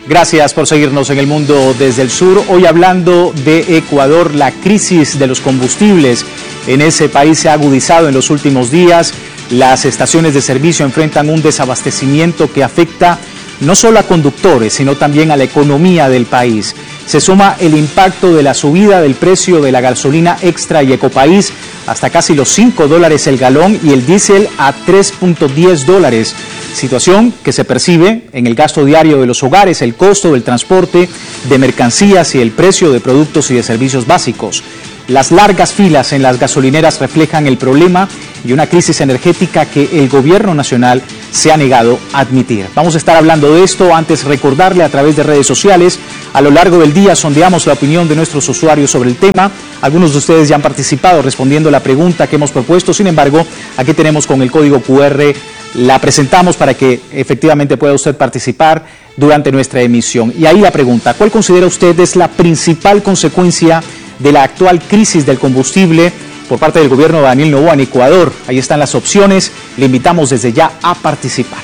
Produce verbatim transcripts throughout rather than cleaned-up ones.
Gracias por seguirnos en El Mundo desde el Sur. Hoy hablando de Ecuador, la crisis de los combustibles en ese país se ha agudizado en los últimos días. Las estaciones de servicio enfrentan un desabastecimiento que afecta no solo a conductores, sino también a la economía del país. Se suma el impacto de la subida del precio de la gasolina extra y Ecopaís hasta casi los cinco dólares el galón y el diésel a tres punto diez dólares. Situación que se percibe en el gasto diario de los hogares, el costo del transporte de mercancías y el precio de productos y de servicios básicos. Las largas filas en las gasolineras reflejan el problema y una crisis energética que el gobierno nacional se ha negado a admitir. Vamos a estar hablando de esto. Antes, recordarle a través de redes sociales, a lo largo del día sondeamos la opinión de nuestros usuarios sobre el tema. Algunos de ustedes ya han participado respondiendo la pregunta que hemos propuesto. Sin embargo, aquí tenemos con el código cu erre, la presentamos para que efectivamente pueda usted participar durante nuestra emisión. Y ahí la pregunta: ¿cuál considera usted es la principal consecuencia de la actual crisis del combustible por parte del gobierno de Daniel Noboa en Ecuador? Ahí están las opciones. Le invitamos desde ya a participar.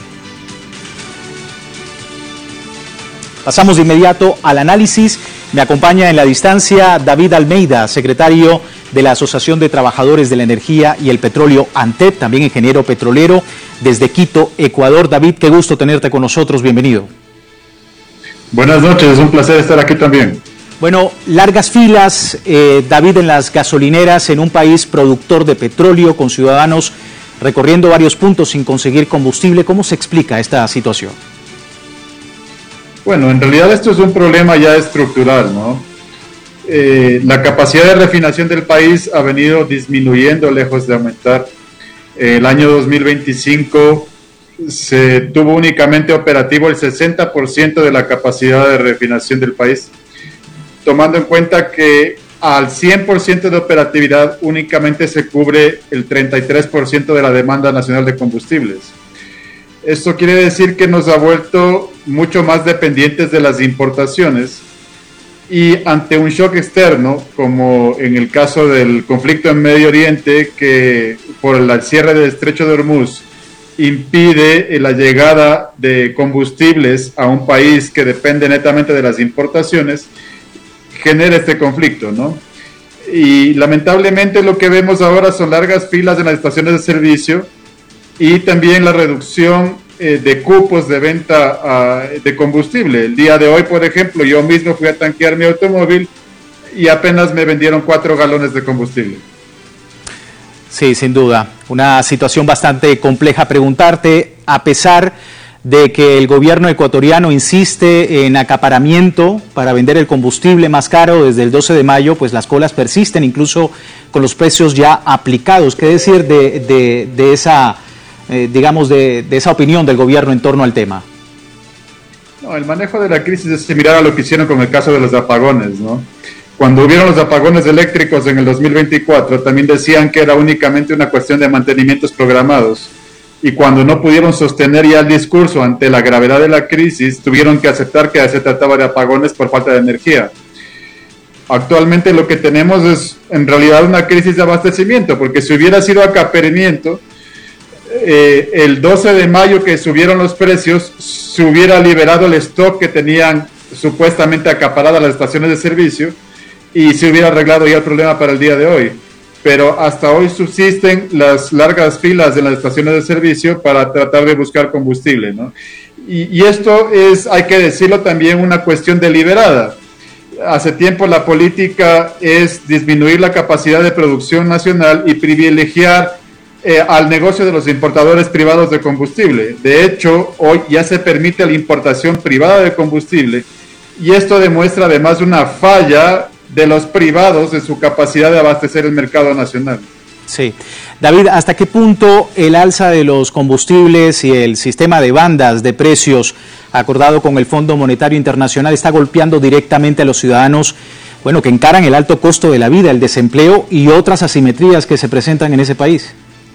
Pasamos de inmediato al análisis. Me acompaña en la distancia David Almeida, secretario de la Asociación de Trabajadores de la Energía y el Petróleo, ANTEP, también ingeniero petrolero, desde Quito, Ecuador. David, qué gusto tenerte con nosotros. Bienvenido. Buenas noches, es un placer estar aquí también. Bueno, largas filas, eh, David, en las gasolineras en un país productor de petróleo, con ciudadanos recorriendo varios puntos sin conseguir combustible. ¿Cómo se explica esta situación? Bueno, en realidad esto es un problema ya estructural, ¿no? Eh, la capacidad de refinación del país ha venido disminuyendo lejos de aumentar. Eh, el año dos mil veinticinco se tuvo únicamente operativo el sesenta por ciento de la capacidad de refinación del país, tomando en cuenta que al cien por ciento de operatividad únicamente se cubre el treinta y tres por ciento de la demanda nacional de combustibles. Esto quiere decir que nos ha vuelto mucho más dependientes de las importaciones y ante un shock externo, como en el caso del conflicto en Medio Oriente, que por el cierre del Estrecho de Hormuz impide la llegada de combustibles a un país que depende netamente de las importaciones, genera este conflicto, ¿no? Y lamentablemente lo que vemos ahora son largas filas en las estaciones de servicio y también la reducción eh, de cupos de venta uh, de combustible. El día de hoy, por ejemplo, yo mismo fui a tanquear mi automóvil y apenas me vendieron cuatro galones de combustible. Sí, sin duda, una situación bastante compleja. Preguntarte, a pesar de que el gobierno ecuatoriano insiste en acaparamiento para vender el combustible más caro desde el doce de mayo, pues las colas persisten incluso con los precios ya aplicados. ¿Qué decir de, de, de esa, eh, digamos, de, de esa opinión del gobierno en torno al tema? No, el manejo de la crisis es similar a lo que hicieron con el caso de los apagones, ¿no? Cuando hubieron los apagones eléctricos en el dos mil veinticuatro, también decían que era únicamente una cuestión de mantenimientos programados. Y cuando no pudieron sostener ya el discurso ante la gravedad de la crisis, tuvieron que aceptar que se trataba de apagones por falta de energía. Actualmente lo que tenemos es en realidad una crisis de abastecimiento, porque si hubiera sido acaparamiento, eh, el doce de mayo que subieron los precios, se hubiera liberado el stock que tenían supuestamente acaparadas las estaciones de servicio y se hubiera arreglado ya el problema para el día de hoy. Pero hasta hoy subsisten las largas filas en las estaciones de servicio para tratar de buscar combustible, ¿no? Y, y esto es, hay que decirlo, también una cuestión deliberada. Hace tiempo la política es disminuir la capacidad de producción nacional y privilegiar eh, al negocio de los importadores privados de combustible. De hecho, hoy ya se permite la importación privada de combustible y esto demuestra además una falla de los privados en su capacidad de abastecer el mercado nacional. Sí. David, ¿hasta qué punto el alza de los combustibles y el sistema de bandas de precios acordado con el Fondo Monetario Internacional está golpeando directamente a los ciudadanos, bueno, que encaran el alto costo de la vida, el desempleo y otras asimetrías que se presentan en ese país?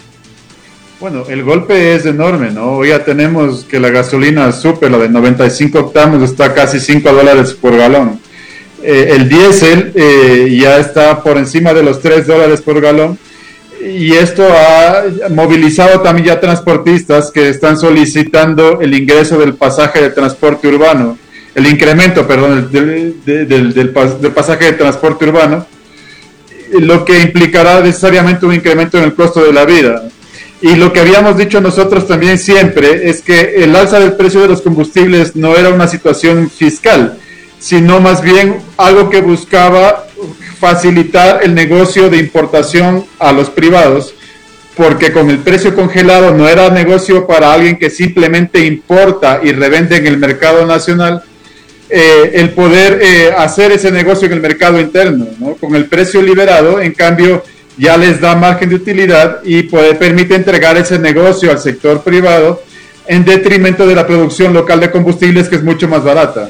Bueno, el golpe es enorme, ¿no? Hoy ya tenemos que la gasolina super, la de noventa y cinco octanos, está casi cinco dólares por galón. Eh, el diésel eh, ya está por encima de los tres dólares por galón y esto ha movilizado también ya transportistas que están solicitando el ingreso del pasaje de transporte urbano el incremento, perdón, del, del, del, del, del pasaje de transporte urbano, lo que implicará necesariamente un incremento en el costo de la vida. Y lo que habíamos dicho nosotros también siempre es que el alza del precio de los combustibles no era una situación fiscal, sino más bien algo que buscaba facilitar el negocio de importación a los privados, porque con el precio congelado no era negocio para alguien que simplemente importa y revende en el mercado nacional, eh, el poder eh, hacer ese negocio en el mercado interno, ¿no? Con el precio liberado, en cambio, ya les da margen de utilidad y puede, permite entregar ese negocio al sector privado en detrimento de la producción local de combustibles, que es mucho más barata.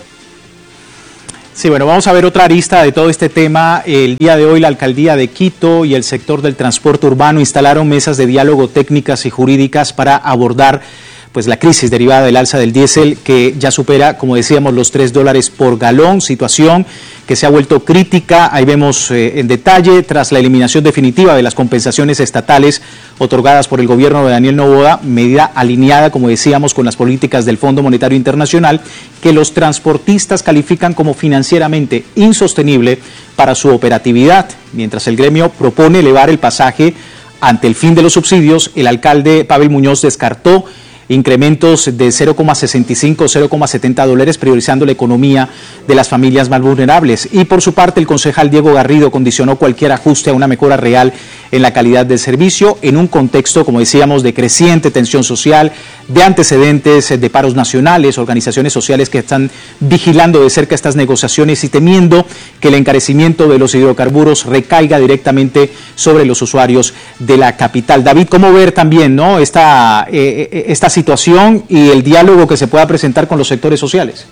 Sí, bueno, vamos a ver otra arista de todo este tema. El día de hoy la Alcaldía de Quito y el sector del transporte urbano instalaron mesas de diálogo técnicas y jurídicas para abordar pues la crisis derivada del alza del diésel, que ya supera, como decíamos, los tres dólares por galón, situación que se ha vuelto crítica. Ahí vemos eh, en detalle, tras la eliminación definitiva de las compensaciones estatales otorgadas por el gobierno de Daniel Noboa, medida alineada, como decíamos, con las políticas del Fondo Monetario Internacional, que los transportistas califican como financieramente insostenible para su operatividad. Mientras el gremio propone elevar el pasaje ante el fin de los subsidios, el alcalde Pavel Muñoz descartó incrementos de cero coma sesenta y cinco o cero coma setenta dólares, priorizando la economía de las familias más vulnerables. Y por su parte, el concejal Diego Garrido condicionó cualquier ajuste a una mejora real en la calidad del servicio, en un contexto, como decíamos, de creciente tensión social, de antecedentes de paros nacionales, organizaciones sociales que están vigilando de cerca estas negociaciones y temiendo que el encarecimiento de los hidrocarburos recaiga directamente sobre los usuarios de la capital. David, ¿cómo ver también, ¿no?, esta, eh, esta situación y el diálogo que se pueda presentar con los sectores sociales?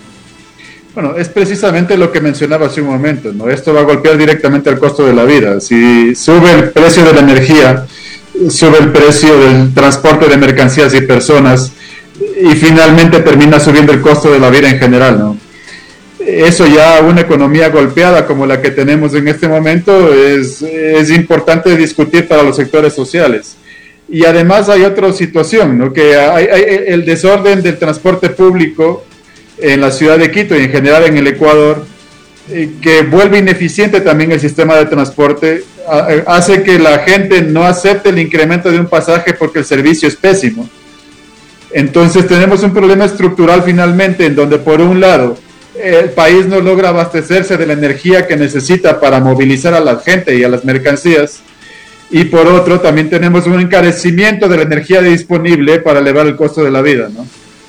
Bueno, es precisamente lo que mencionaba hace un momento, ¿no? Esto va a golpear directamente el costo de la vida. Si sube el precio de la energía, sube el precio del transporte de mercancías y personas, y finalmente termina subiendo el costo de la vida en general, ¿no? Eso ya, una economía golpeada como la que tenemos en este momento, es, es importante discutir para los sectores sociales. Y además hay otra situación, ¿no?, que hay, hay el desorden del transporte público en la ciudad de Quito y en general en el Ecuador, eh, que vuelve ineficiente también el sistema de transporte, a, hace que la gente no acepte el incremento de un pasaje porque el servicio es pésimo. Entonces tenemos un problema estructural finalmente, en donde por un lado el país no logra abastecerse de la energía que necesita para movilizar a la gente y a las mercancías, y por otro también tenemos un encarecimiento de la energía disponible para elevar el costo de la vida, ¿no?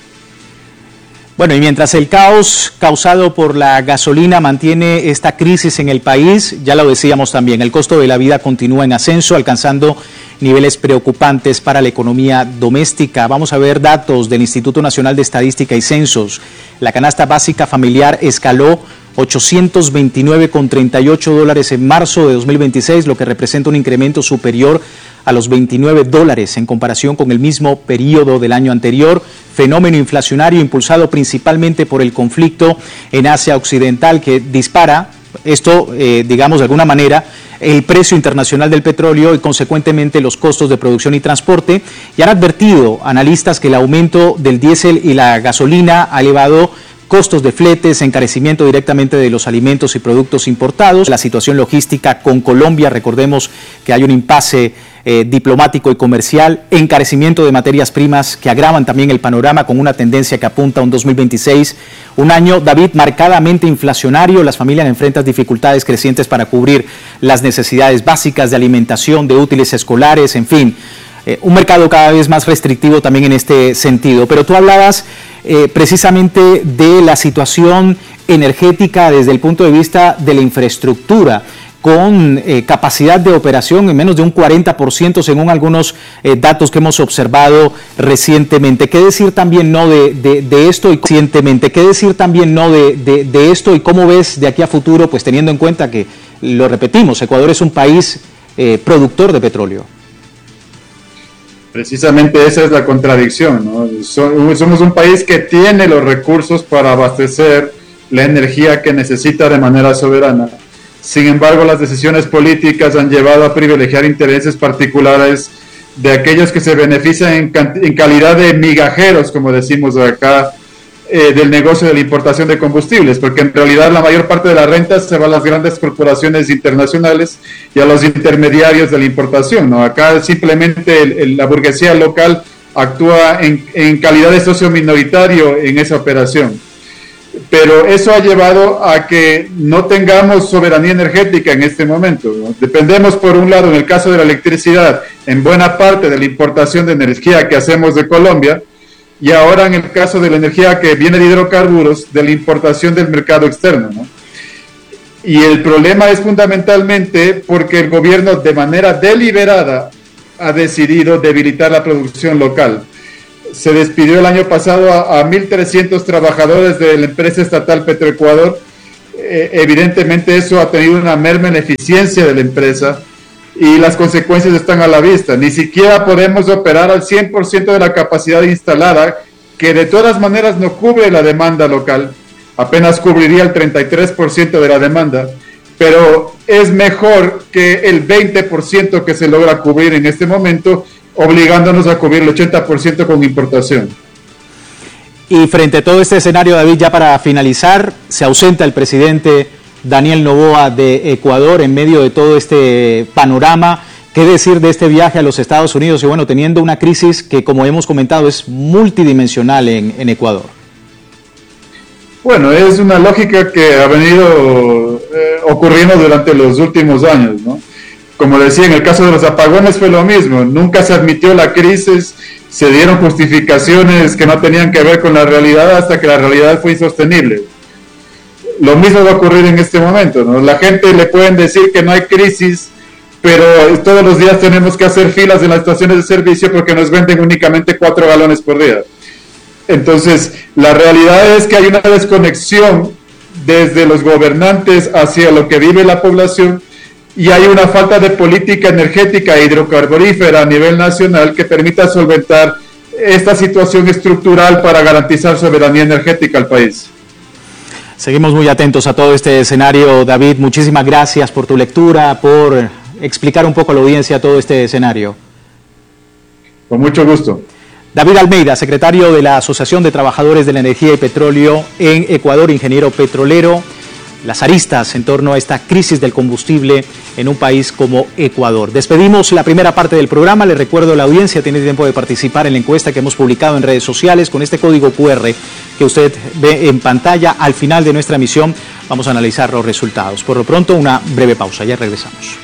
Bueno, y mientras el caos causado por la gasolina mantiene esta crisis en el país, ya lo decíamos también, el costo de la vida continúa en ascenso, alcanzando niveles preocupantes para la economía doméstica. Vamos a ver datos del Instituto Nacional de Estadística y Censos. La canasta básica familiar escaló ochocientos veintinueve con treinta y ocho dólares en marzo de dos mil veintiséis, lo que representa un incremento superior a los veintinueve dólares en comparación con el mismo periodo del año anterior, fenómeno inflacionario impulsado principalmente por el conflicto en Asia Occidental, que dispara esto, eh, digamos de alguna manera, el precio internacional del petróleo y consecuentemente los costos de producción y transporte. Y han advertido analistas que el aumento del diésel y la gasolina ha elevado costos de fletes, encarecimiento directamente de los alimentos y productos importados. La situación logística con Colombia, recordemos que hay un impasse eh, diplomático y comercial, encarecimiento de materias primas que agravan también el panorama con una tendencia que apunta a un dos mil veintiséis, un año, David, marcadamente inflacionario. Las familias enfrentan dificultades crecientes para cubrir las necesidades básicas de alimentación, de útiles escolares, en fin. Eh, un mercado cada vez más restrictivo también en este sentido. Pero tú hablabas eh, precisamente de la situación energética desde el punto de vista de la infraestructura, con eh, capacidad de operación en menos de un cuarenta por ciento según algunos eh, datos que hemos observado recientemente. ¿Qué decir también no de, de, de esto y recientemente? ¿Qué decir también no de, de, de esto y cómo ves de aquí a futuro, pues teniendo en cuenta que, lo repetimos, Ecuador es un país eh, productor de petróleo? Precisamente esa es la contradicción, ¿no? Somos un país que tiene los recursos para abastecer la energía que necesita de manera soberana. Sin embargo, las decisiones políticas han llevado a privilegiar intereses particulares de aquellos que se benefician en, en calidad de migajeros, como decimos acá, eh, del negocio de la importación de combustibles, porque en realidad la mayor parte de la renta se va a las grandes corporaciones internacionales y a los intermediarios de la importación, ¿no? Acá simplemente el, el, la burguesía local actúa en, en calidad de socio minoritario en esa operación. Pero eso ha llevado a que no tengamos soberanía energética en este momento, ¿no? Dependemos, por un lado, en el caso de la electricidad, en buena parte de la importación de energía que hacemos de Colombia, y ahora en el caso de la energía que viene de hidrocarburos, de la importación del mercado externo, ¿no? Y el problema es fundamentalmente porque el gobierno de manera deliberada ha decidido debilitar la producción local. Se despidió el año pasado a, a mil trescientos trabajadores de la empresa estatal Petroecuador. Eh, evidentemente eso ha tenido una merma en la eficiencia de la empresa y las consecuencias están a la vista. Ni siquiera podemos operar al cien por ciento de la capacidad instalada, que de todas maneras no cubre la demanda local, apenas cubriría el treinta y tres por ciento de la demanda, pero es mejor que el veinte por ciento que se logra cubrir en este momento, obligándonos a cubrir el ochenta por ciento con importación. Y frente a todo este escenario, David, ya para finalizar, se ausenta el presidente Daniel Noboa de Ecuador en medio de todo este panorama. ¿Qué decir de este viaje a los Estados Unidos? Y bueno, teniendo una crisis que, como hemos comentado, es multidimensional en, en Ecuador. Bueno, es una lógica que ha venido eh, ocurriendo durante los últimos años, ¿no? Como decía, en el caso de los apagones fue lo mismo, nunca se admitió la crisis, se dieron justificaciones que no tenían que ver con la realidad hasta que la realidad fue insostenible. Lo mismo va a ocurrir en este momento, ¿no? La gente le pueden decir que no hay crisis, pero todos los días tenemos que hacer filas en las estaciones de servicio porque nos venden únicamente cuatro galones por día. Entonces, la realidad es que hay una desconexión desde los gobernantes hacia lo que vive la población, y hay una falta de política energética e hidrocarburífera a nivel nacional que permita solventar esta situación estructural para garantizar soberanía energética al país. Seguimos muy atentos a todo este escenario, David. Muchísimas gracias por tu lectura, por explicar un poco a la audiencia todo este escenario. Con mucho gusto. David Almeida, secretario de la Asociación de Trabajadores de la Energía y Petróleo en Ecuador, ingeniero petrolero. Las aristas en torno a esta crisis del combustible en un país como Ecuador. Despedimos la primera parte del programa. Les recuerdo a la audiencia, tiene tiempo de participar en la encuesta que hemos publicado en redes sociales con este código cu erre que usted ve en pantalla. Al final de nuestra emisión vamos a analizar los resultados. Por lo pronto, una breve pausa. Ya regresamos.